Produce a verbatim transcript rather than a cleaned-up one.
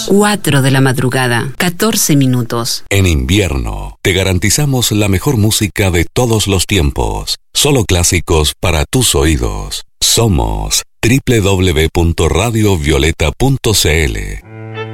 cuatro de la madrugada, catorce minutos. En invierno, te garantizamos la mejor música de todos los tiempos. Solo clásicos para tus oídos. Somos doble u doble u doble u punto radio violeta punto c l.